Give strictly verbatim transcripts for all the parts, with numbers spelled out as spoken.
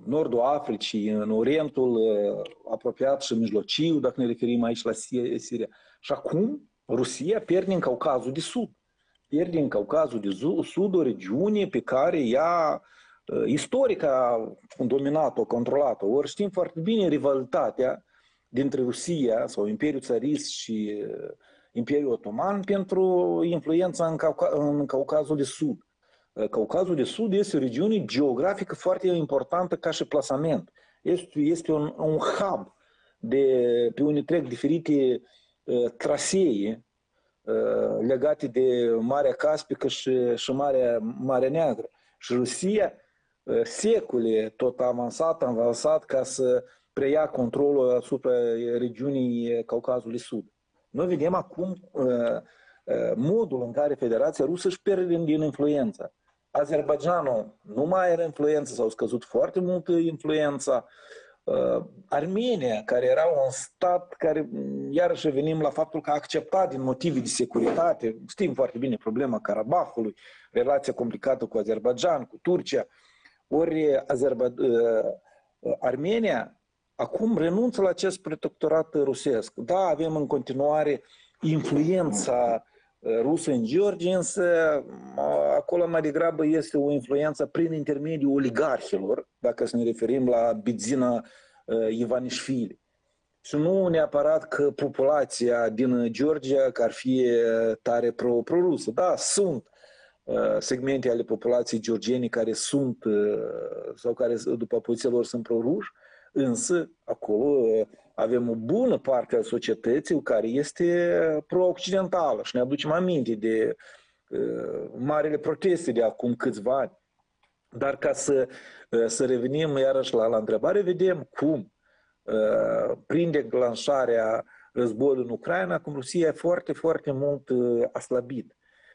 nordul Africii, în Orientul apropiat și mijlociu, dacă ne referim aici la Siria. Și acum Rusia pierde în Caucazul de Sud. Pierde în Caucazul de Sud o regiune pe care ea istoric a dominat-o, controlat-o. Ori știm foarte bine rivalitatea dintre Rusia sau Imperiul Țarist și Imperiul Otoman pentru influența în, Cauca- în Caucazul de Sud. Caucazul de Sud este o regiune geografică foarte importantă ca și plasament. Este, este un, un hub de, pe unde trec diferite uh, trasee uh, legate de Marea Caspică și, și Marea, Marea Neagră. Și Rusia uh, secole tot a avansat, a avansat ca să preia controlul asupra regiunii Caucazului de Sud. Noi vedem acum uh, uh, modul în care Federația Rusă își pierde din influența. Azerbaidjanul nu mai are influență, s-au scăzut foarte mult influența. Uh, Armenia, care era un stat care, iarăși revenim la faptul că a acceptat din motive de securitate, știm foarte bine problema Karabahului, relația complicată cu Azerbaidjan, cu Turcia, ori Azerba... uh, Armenia acum renunță la acest protectorat rusesc. Da, avem în continuare influența rusă în Georgia, însă acolo mai degrabă este o influență prin intermediul oligarhilor, dacă să ne referim la Bidzina Ivanișvili. Și nu neapărat că populația din Georgia că ar fi tare pro, pro-rusă. Da, sunt segmente ale populației georgiene care sunt, sau care după poziția lor sunt pro-ruși, însă acolo avem o bună parte a societății care este pro-occidentală și ne aducem aminte de uh, marele proteste de acum câțiva ani. Dar ca să, uh, să revenim iarăși la, la întrebare, vedem cum uh, prin declanșarea războiului în Ucraina, cum Rusia e foarte, foarte mult uh, a slăbit.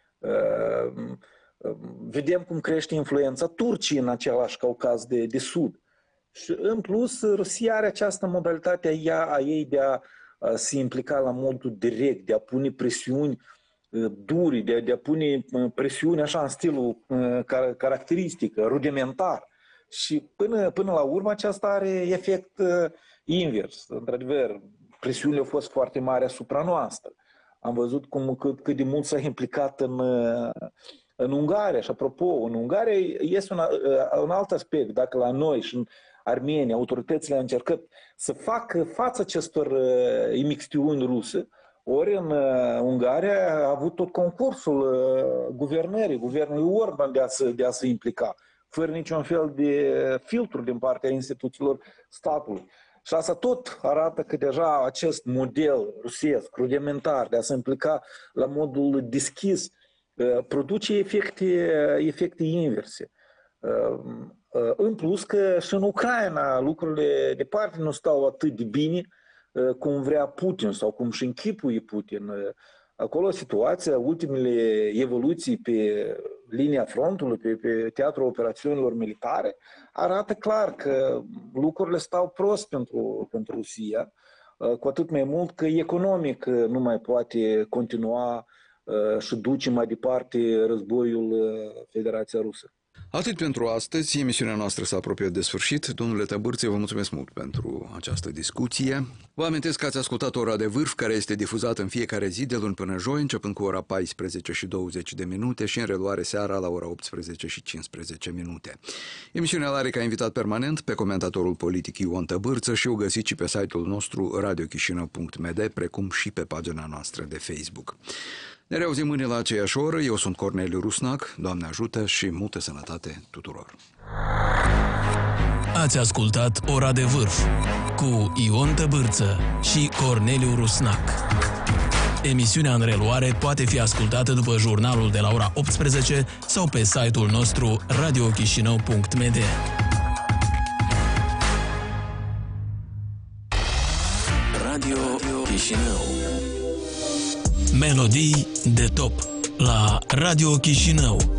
Uh, uh, vedem cum crește influența Turciei în același Caucaz de, de Sud. Și în plus, Rusia are această modalitate a, ea, a ei de a, a se implica la modul direct, de a pune presiuni uh, duri, de a, de a pune presiuni așa în stilul uh, car, caracteristic, rudimentar. Și până, până la urmă aceasta are efect uh, invers. Într-adevăr, presiunile au fost foarte mari asupra noastră. Am văzut cum, cât, cât de mult s-a implicat în, uh, în Ungaria. Și apropo, în Ungaria este un, uh, un alt aspect. Dacă la noi și în Armenia, autoritățile au încercat să facă față acestor uh, imixtiuni ruse, ori în uh, Ungaria a avut tot concursul uh, guvernării, guvernului Orban de a, se, de a se implica, fără niciun fel de filtru din partea instituțiilor statului. Și asta tot arată că deja acest model rusesc, rudimentar, de a se implica la modul deschis, uh, produce efecte, efecte inverse. Uh, În plus că și în Ucraina lucrurile departe nu stau atât de bine cum vrea Putin sau cum și închipuie Putin. Acolo situația, ultimele evoluții pe linia frontului, pe, pe teatrul operațiunilor militare, arată clar că lucrurile stau prost pentru, pentru Rusia, cu atât mai mult că economic nu mai poate continua și duce mai departe războiul Federația Rusă. Atât pentru astăzi, emisiunea noastră s-a apropiat de sfârșit. Domnule Tăbârțe, vă mulțumesc mult pentru această discuție. Vă amintesc că ați ascultat Ora de Vârf, care este difuzată în fiecare zi de luni până joi, începând cu ora paisprezece și douăzeci de minute și în reluare seara la ora optsprezece și cincisprezece minute. Emisiunea are ca invitat permanent pe comentatorul politic Ion Tăbârță și o găsiți și pe site-ul nostru radio chișinău punct m d, precum și pe pagina noastră de Facebook. Ne reauzim mâine la aceeași oră. Eu sunt Corneliu Rusnac. Doamne ajută și multă sănătate tuturor! Ați ascultat Ora de Vârf cu Ion Tăbârță și Corneliu Rusnac. Emisiunea în reluare poate fi ascultată după jurnalul de la ora optsprezece sau pe site-ul nostru radio chișinău punct m d. Radio Chișinău. Melodii de top la Radio Chișinău.